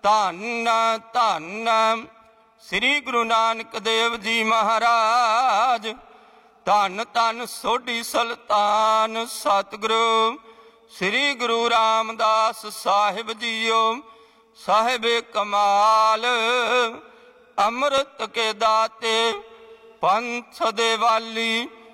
ਧੰਨ ਧੰਨ ਸ੍ਰੀ ਗੁਰੂ ਨਾਨਕ ਦੇਵ ਜੀ ਮਹਾਰਾਜ। ਧੰਨ ਧੰਨ ਸੋਢੀ ਸੁਲਤਾਨ ਸਤਿਗੁਰੂ ਸ੍ਰੀ ਗੁਰੂ ਰਾਮਦਾਸ ਸਾਹਿਬ ਜੀਓ। ਸਾਹਿਬੇ ਕਮਾਲ ਅੰਮ੍ਰਿਤ ਕੇ ਦਾਤੇ, ਪੰਥ ਦੇ ਵਾਲੀ,